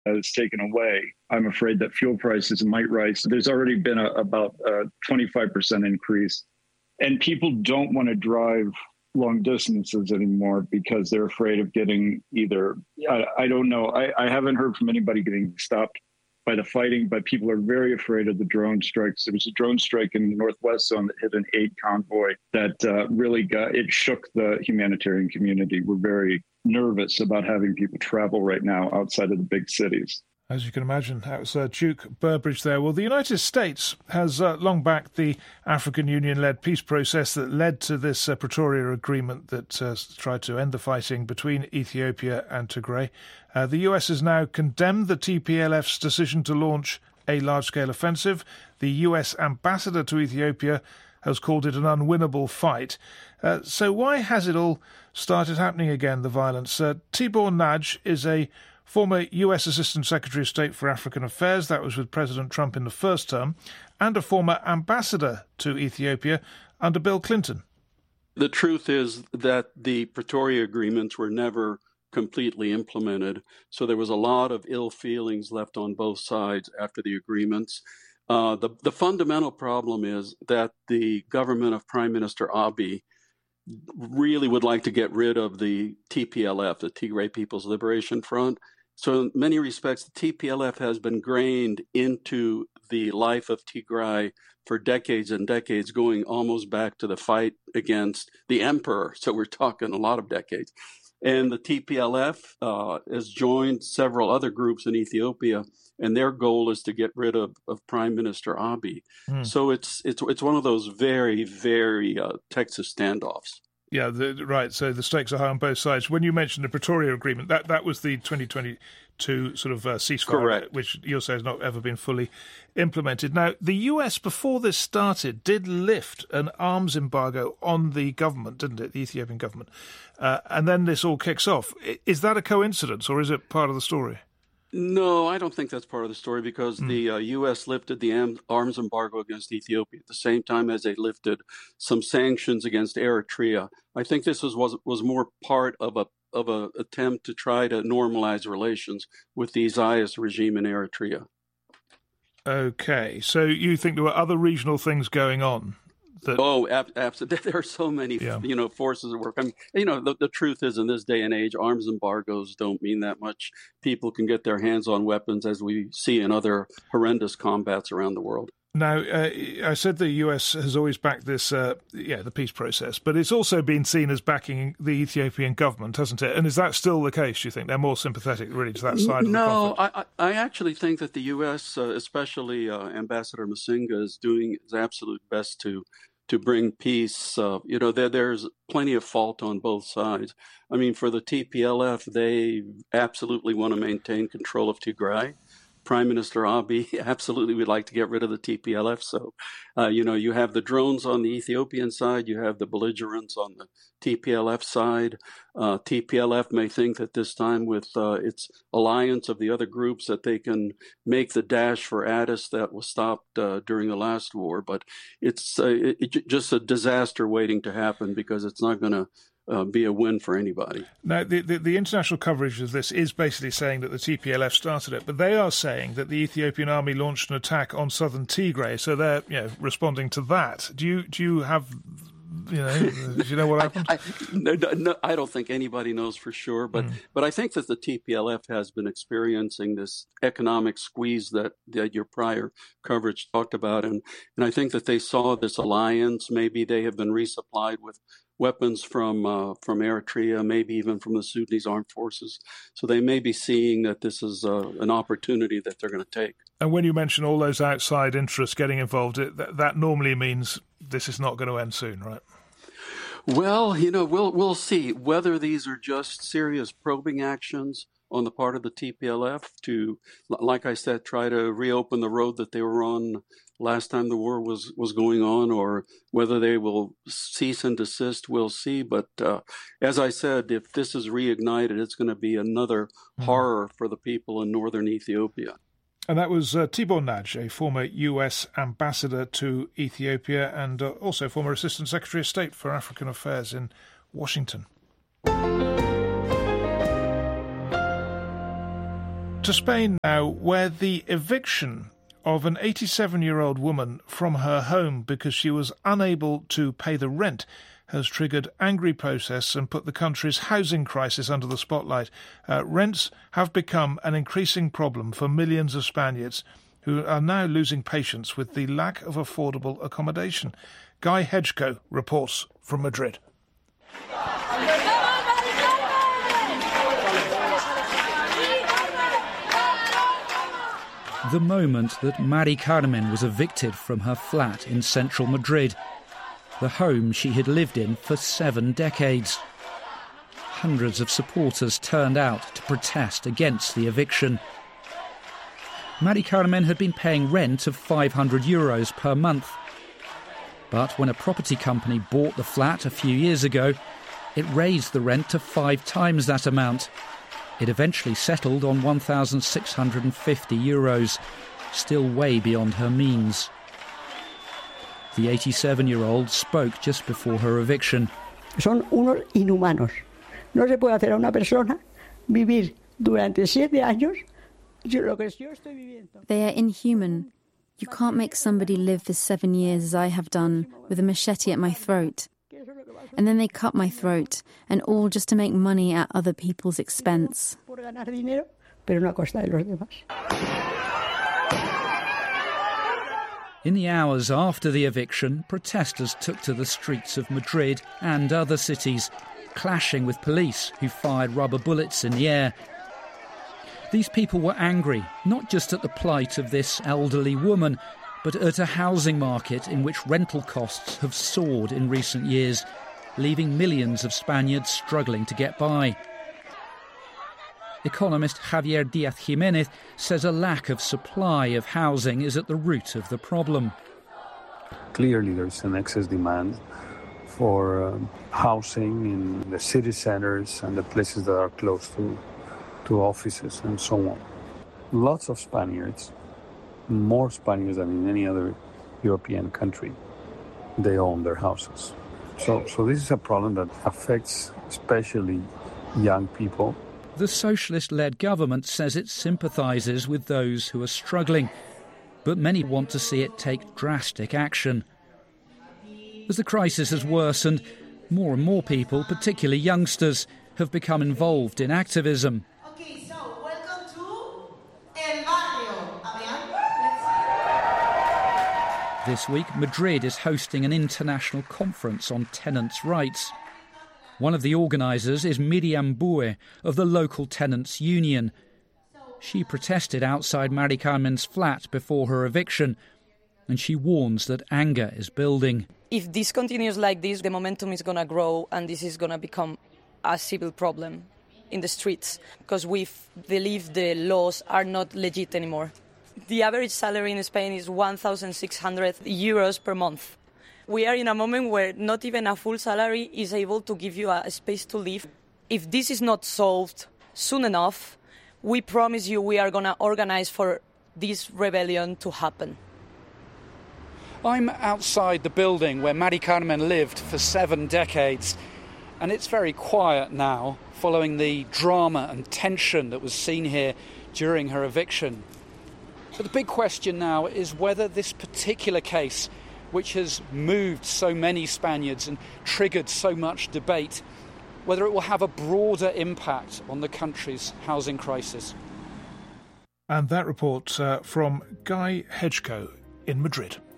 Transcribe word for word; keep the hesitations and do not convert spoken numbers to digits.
is taken away, I'm afraid that fuel prices might rise. There's already been a, about a twenty-five percent increase, and people don't want to drive long distances anymore because they're afraid of getting either, I, I don't know, I, I haven't heard from anybody getting stopped by the fighting, but people are very afraid of the drone strikes. There was a drone strike in the Northwest Zone that hit an aid convoy that uh, really got, it shook the humanitarian community. We're very nervous about having people travel right now outside of the big cities. As you can imagine, that was uh, Duke Burbridge there. Well, the United States has uh, long backed the African Union-led peace process that led to this uh, Pretoria agreement that uh, tried to end the fighting between Ethiopia and Tigray. Uh, the U S has now condemned the T P L F's decision to launch a large-scale offensive. The U S ambassador to Ethiopia has called it an unwinnable fight. Uh, so why has it all started happening again, the violence? Uh, Tibor Nagy is a former U S Assistant Secretary of State for African Affairs, that was with President Trump in the first term, and a former ambassador to Ethiopia under Bill Clinton. The truth is that the Pretoria agreements were never completely implemented, so there was a lot of ill feelings left on both sides after the agreements. Uh, the, the fundamental problem is that the government of Prime Minister Abiy really would like to get rid of the T P L F, the Tigray People's Liberation Front. So in many respects, the T P L F has been grained into the life of Tigray for decades and decades, going almost back to the fight against the emperor. So we're talking a lot of decades. And the T P L F uh, has joined several other groups in Ethiopia, and their goal is to get rid of, of Prime Minister Abiy. Mm. So it's it's it's one of those very, very uh, Texas standoffs. Yeah, the, right. So the stakes are high on both sides. When you mentioned the Pretoria Agreement, that, that was the twenty twenty-two sort of uh, ceasefire, correct, which you'll say has not ever been fully implemented. Now, the U S, before this started, did lift an arms embargo on the government, didn't it, the Ethiopian government? Uh, and then this all kicks off. Is that a coincidence, or is it part of the story? No, I don't think that's part of the story, because mm. the uh, U S lifted the am- arms embargo against Ethiopia at the same time as they lifted some sanctions against Eritrea. I think this was was, was more part of a of a attempt to try to normalize relations with the Isaias regime in Eritrea. Okay, so you think there were other regional things going on? That... Oh, ab- absolutely. There are so many, yeah. you know, forces at work. I mean, you know, the, the truth is, in this day and age, arms embargoes don't mean that much. People can get their hands on weapons, as we see in other horrendous combats around the world. Now, uh, I said the U S has always backed this, uh, yeah, the peace process, but it's also been seen as backing the Ethiopian government, hasn't it? And is that still the case, do you think? They're more sympathetic, really, to that side of no, the conflict? No, I, I actually think that the U S, uh, especially uh, Ambassador Musinga, is doing his absolute best to to bring peace. Uh, you know, there, there's plenty of fault on both sides. I mean, for the T P L F, they absolutely want to maintain control of Tigray. Prime Minister Abiy absolutely would like to get rid of the T P L F. So, uh, you know, you have the drones on the Ethiopian side, you have the belligerents on the T P L F side. Uh, T P L F may think that this time, with uh, its alliance of the other groups, that they can make the dash for Addis that was stopped uh, during the last war. But it's uh, it, it, just a disaster waiting to happen, because it's not going to Uh, be a win for anybody. Now, the, the, the international coverage of this is basically saying that the T P L F started it, but they are saying that the Ethiopian army launched an attack on southern Tigray, so they're you know, responding to that. Do you do you have, you know, do you know what happened? I, I, no, no, I don't think anybody knows for sure, but mm. but I think that the T P L F has been experiencing this economic squeeze that, that your prior coverage talked about, and, and I think that they saw this alliance. Maybe they have been resupplied with weapons from uh, from Eritrea, maybe even from the Sudanese armed forces. So they may be seeing that this is uh, an opportunity that they're going to take. And when you mention all those outside interests getting involved, it, that, that normally means this is not going to end soon, right? Well, you know, we'll we'll see whether these are just serious probing actions on the part of the T P L F to, like I said, try to reopen the road that they were on last time the war was, was going on, or whether they will cease and desist, we'll see. But uh, as I said, if this is reignited, it's going to be another mm. horror for the people in northern Ethiopia. And that was uh, Tibor Nagy, a former U S ambassador to Ethiopia and uh, also former Assistant Secretary of State for African Affairs in Washington. To Spain now, where the eviction of an eighty-seven-year-old woman from her home because she was unable to pay the rent has triggered angry protests and put the country's housing crisis under the spotlight. Uh, rents have become an increasing problem for millions of Spaniards who are now losing patience with the lack of affordable accommodation. Guy Hedgecoe reports from Madrid. The moment that Mari Carmen was evicted from her flat in central Madrid, the home she had lived in for seven decades. Hundreds of supporters turned out to protest against the eviction. Mari Carmen had been paying rent of five hundred euros per month. But when a property company bought the flat a few years ago, it raised the rent to five times that amount. It eventually settled on one thousand six hundred fifty euros, still way beyond her means. The eighty-seven-year-old spoke just before her eviction. Son unos inhumanos. No se puede hacer a una persona vivir durante siete años. They are inhuman. You can't make somebody live for seven years as I have done, with a machete at my throat. And then they cut my throat, and all just to make money at other people's expense. In the hours after the eviction, protesters took to the streets of Madrid and other cities, clashing with police who fired rubber bullets in the air. These people were angry, not just at the plight of this elderly woman, but at a housing market in which rental costs have soared in recent years, leaving millions of Spaniards struggling to get by. Economist Javier Díaz-Jiménez says a lack of supply of housing is at the root of the problem. Clearly there's an excess demand for uh, housing in the city centres and the places that are close to, to offices and so on. Lots of Spaniards, more Spaniards than in any other European country, they own their houses. So, so this is a problem that affects especially young people. The socialist-led government says it sympathises with those who are struggling, but many want to see it take drastic action. As the crisis has worsened, more and more people, particularly youngsters, have become involved in activism. Okay, so welcome to El Barrio. This week, Madrid is hosting an international conference on tenants' rights. One of the organisers is Miriam Bue of the local tenants' union. She protested outside Mari Carmen's flat before her eviction, and she warns that anger is building. If this continues like this, the momentum is going to grow and this is going to become a civil problem in the streets, because we believe the laws are not legit anymore. The average salary in Spain is one thousand six hundred euros per month. We are in a moment where not even a full salary is able to give you a space to live. If this is not solved soon enough, we promise you we are going to organise for this rebellion to happen. I'm outside the building where Mari Carmen lived for seven decades, and it's very quiet now, following the drama and tension that was seen here during her eviction. But the big question now is whether this particular case, which has moved so many Spaniards and triggered so much debate, whether it will have a broader impact on the country's housing crisis. And that report uh, from Guy Hedgecoe in Madrid.